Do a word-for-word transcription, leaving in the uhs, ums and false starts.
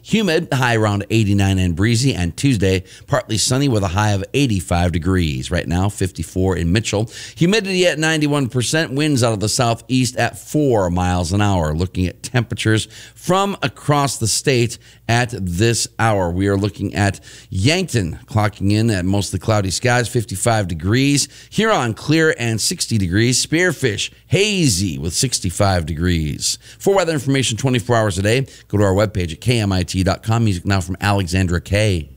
Humid, high around eighty-nine and breezy. And Tuesday, partly sunny with a high of eighty-five degrees. Right now, fifty-four in Mitchell. Humidity at ninety-one percent. Winds out of the southeast at four miles an hour. Looking at temperatures from across the state at this hour. We are looking at Yankton clocking in at mostly cloudy skies, fifty-five degrees. Huron, clear and sixty degrees. Spearfish, hazy with sixty-five degrees. For weather information twenty-four hours a day, go to our webpage at K M I T dot com. Music now from Alexandra Kay.